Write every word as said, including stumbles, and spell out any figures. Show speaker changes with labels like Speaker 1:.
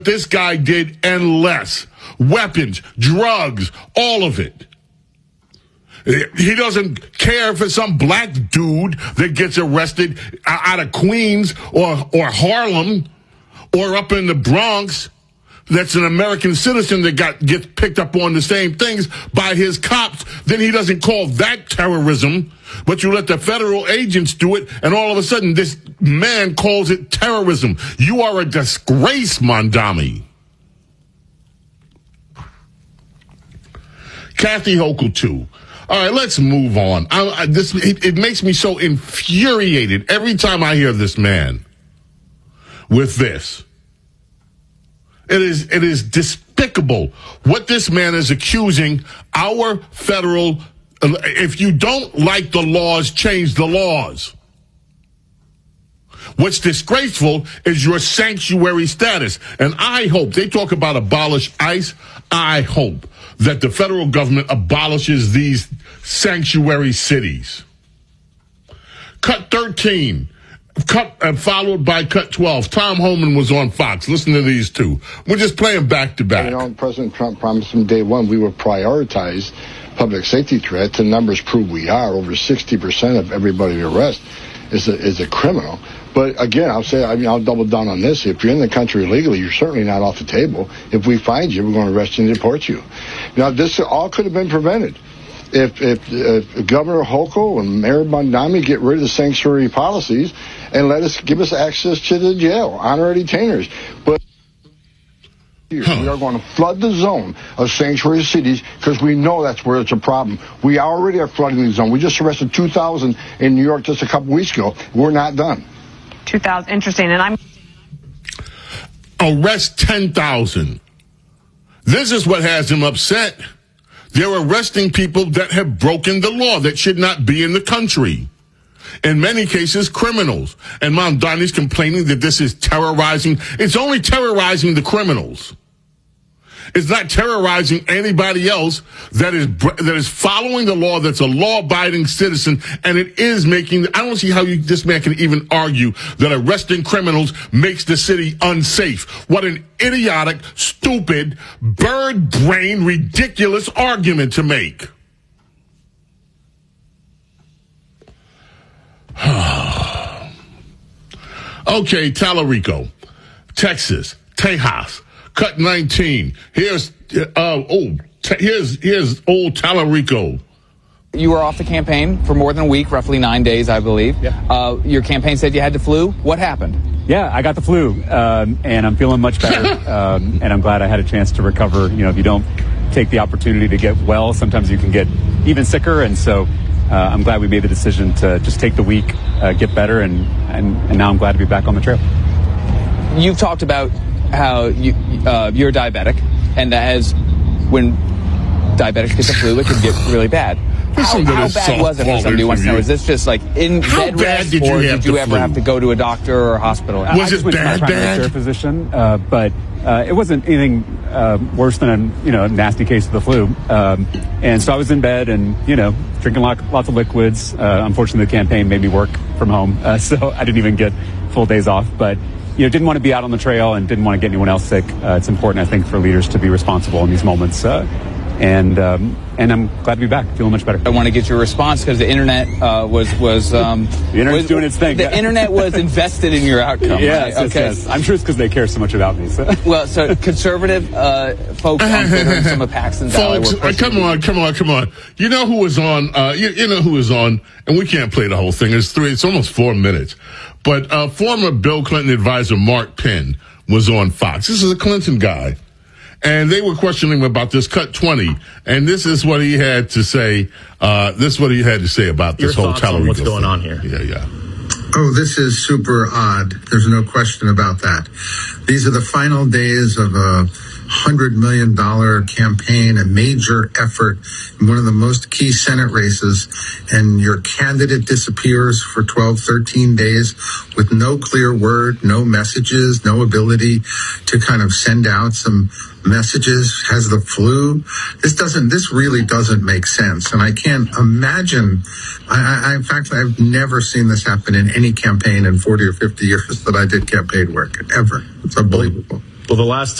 Speaker 1: this guy did and less. Weapons, drugs, all of it. He doesn't care if it's some black dude that gets arrested out of Queens or, or Harlem or up in the Bronx that's an American citizen that got gets picked up on the same things by his cops. Then he doesn't call that terrorism, but you let the federal agents do it, and all of a sudden this man calls it terrorism. You are a disgrace, Mondami. Kathy Hochul, too. All right, let's move on. I, I, this it, it makes me so infuriated every time I hear this man with this. It is it is despicable what this man is accusing our federal. If you don't like the laws, change the laws. What's disgraceful is your sanctuary status. And I hope, they talk about abolish ICE, I hope that the federal government abolishes these sanctuary cities. Cut thirteen, cut uh, followed by cut twelve. Tom Homan was on Fox. Listen to these two. We're just playing back to back.
Speaker 2: You know, President Trump promised from day one we would prioritize public safety threats, and numbers prove we are. Over sixty percent of everybody we arrest is a, is a criminal. But again, I'll say, I mean, I'll double down on this. If you're in the country illegally, you're certainly not off the table. If we find you, we're going to arrest you and deport you. Now, this all could have been prevented if, if, if Governor Hochul and Mayor Mondami get rid of the sanctuary policies and let us give us access to the jail, honorary detainers. But huh. we are going to flood the zone of sanctuary cities because we know that's where it's a problem. We already are flooding the zone. We just arrested two thousand in New York just a couple weeks ago. We're not done.
Speaker 3: two thousand, interesting, and I'm...
Speaker 1: Arrest ten thousand. This is what has him upset. They're arresting people that have broken the law, that should not be in the country. In many cases, criminals. And Mondani's complaining that this is terrorizing. It's only terrorizing the criminals. It's not terrorizing anybody else that is that is following the law, that's a law-abiding citizen, and it is making... I don't see how you, this man can even argue that arresting criminals makes the city unsafe. What an idiotic, stupid, bird-brained, ridiculous argument to make. Okay, Talarico, Texas, Tejas. Cut nineteen. Here's uh oh t- here's here's old Talarico.
Speaker 4: You were off the campaign for more than a week, roughly nine days, I believe. Yeah. Uh, your campaign said you had the flu. What happened?
Speaker 5: Yeah, I got the flu, um, and I'm feeling much better. um, and I'm glad I had a chance to recover. You know, if you don't take the opportunity to get well, sometimes you can get even sicker. And so uh, I'm glad we made the decision to just take the week, uh, get better, and, and and now I'm glad to be back on the trail.
Speaker 4: You've talked about how you, uh, you're diabetic, and that as when diabetics get the flu, it can get really bad. How, how bad was it for somebody who wants to know? Is this just like in
Speaker 1: how
Speaker 4: bed
Speaker 1: bad
Speaker 4: rest,
Speaker 1: did you
Speaker 4: or
Speaker 1: have
Speaker 4: did you
Speaker 1: the
Speaker 4: ever
Speaker 1: flu?
Speaker 4: have to go to a doctor or a hospital?
Speaker 1: Was
Speaker 5: I
Speaker 1: it
Speaker 5: just went
Speaker 1: bad,
Speaker 5: to my primary
Speaker 1: bad?
Speaker 5: care physician, uh, but uh, it wasn't anything uh, worse than a you know nasty case of the flu. Um, and so I was in bed and you know drinking lot, lots of liquids. Uh, unfortunately, the campaign made me work from home, uh, so I didn't even get full days off. But you know, didn't want to be out on the trail and didn't want to get anyone else sick. Uh, it's important, I think, for leaders to be responsible in these moments. Uh, and um, and I'm glad to be back, feeling much better.
Speaker 4: I want to get your response because the internet uh, was was um,
Speaker 5: the internet's
Speaker 4: was,
Speaker 5: doing its thing.
Speaker 4: The internet was invested in your outcome.
Speaker 5: Yes,
Speaker 4: right?
Speaker 5: yes,
Speaker 4: Okay.
Speaker 5: yes. I'm sure it's because they care so much about me. So.
Speaker 4: Well, so conservative uh, folks on Twitter and some of Paxton's ally
Speaker 1: Folks,
Speaker 4: were
Speaker 1: uh, come on, come on, come on. You know who was on? Uh, you, you know who was on? And we can't play the whole thing. It's three. It's almost four minutes. But uh, former Bill Clinton advisor Mark Penn was on Fox. This is a Clinton guy. And they were questioning him about this cut twenty. And this is what he had to say. Uh, this is what he had to say about this
Speaker 6: Your
Speaker 1: whole
Speaker 6: thoughts on
Speaker 1: Talarico
Speaker 6: what's
Speaker 1: thing.
Speaker 6: going on here.
Speaker 1: Yeah, yeah.
Speaker 7: Oh, this is super odd. There's no question about that. These are the final days of a hundred million dollar campaign, a major effort in one of the most key Senate races, and your candidate disappears for twelve, thirteen days with no clear word, no messages, no ability to kind of send out some messages, has the flu. This doesn't, this really doesn't make sense. And I can't imagine, I, I, in fact, I've never seen this happen in any campaign in forty or fifty years that I did campaign work, ever. It's unbelievable.
Speaker 6: Well, the last